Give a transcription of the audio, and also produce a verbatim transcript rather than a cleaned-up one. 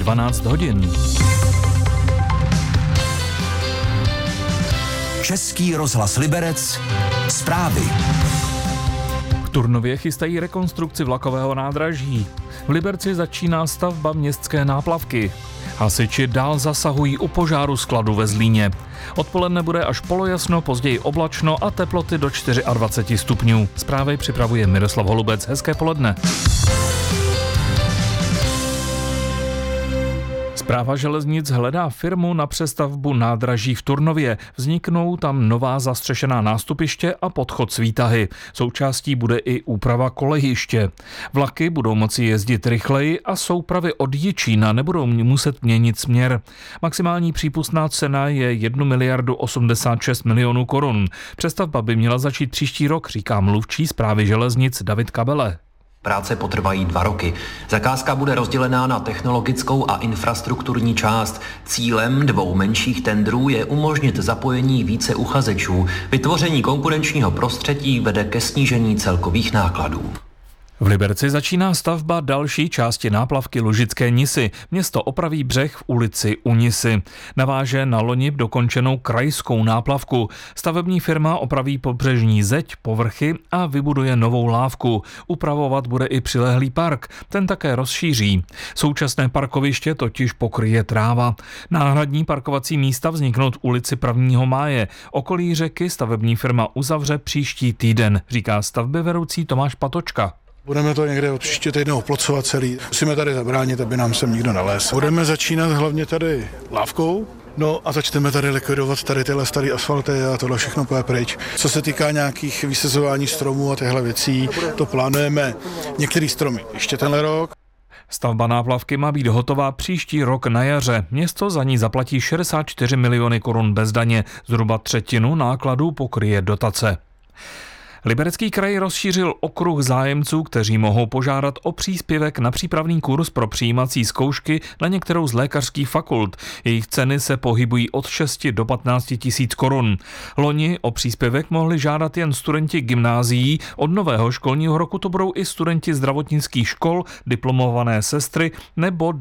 dvanáct hodin. Český rozhlas Liberec, zprávy. V Turnově chystají rekonstrukci vlakového nádraží. V Liberci začíná stavba městské náplavky. Hasiči dál zasahují u požáru skladu ve Zlíně. Odpoledne bude až polojasno, později oblačno a teploty do dvacet čtyři stupňů. Zprávy připravuje Miroslav Holubec. Hezké poledne. Správa železnic hledá firmu na přestavbu nádraží v Turnově. Vzniknou tam nová zastřešená nástupiště a podchod s výtahy. Součástí bude i úprava kolejiště. Vlaky budou moci jezdit rychleji a soupravy od Jičína nebudou muset měnit směr. Maximální přípustná cena je jedna miliardu osmdesát šest milionů korun. Přestavba by měla začít příští rok, říká mluvčí správy železnic David Kabele. Práce potrvají dva roky. Zakázka bude rozdělená na technologickou a infrastrukturní část. Cílem dvou menších tendrů je umožnit zapojení více uchazečů. Vytvoření konkurenčního prostředí vede ke snížení celkových nákladů. V Liberci začíná stavba další části náplavky Lužické Nisy. Město opraví břeh v ulici u Nisy. Naváže na loni dokončenou krajskou náplavku. Stavební firma opraví pobřežní zeď, povrchy a vybuduje novou lávku. Upravovat bude i přilehlý park. Ten také rozšíří. Současné parkoviště totiž pokryje tráva. Náhradní parkovací místa vzniknou v ulici prvního máje. Okolí řeky stavební firma uzavře příští týden, říká stavbyvedoucí Tomáš Patočka. Budeme to někde od příště týdne oplocovat celý. Musíme tady zabránit, aby nám sem nikdo nalez. Budeme začínat hlavně tady lávkou, no a začneme tady likvidovat tady tyhle staré asfalty a tohle všechno půjde pryč. Co se týká nějakých vysazování stromů a těchto věcí, to plánujeme některý stromy ještě tenhle rok. Stavba náplavky má být hotová příští rok na jaře. Město za ní zaplatí šedesát čtyři miliony korun bez daně. Zhruba třetinu nákladů pokryje dotace. Liberecký kraj rozšířil okruh zájemců, kteří mohou požádat o příspěvek na přípravný kurz pro přijímací zkoušky na některou z lékařských fakult. Jejich ceny se pohybují od šesti do patnácti tisíc korun. Loni o příspěvek mohli žádat jen studenti gymnázií, od nového školního roku to budou i studenti zdravotnických škol, diplomované sestry nebo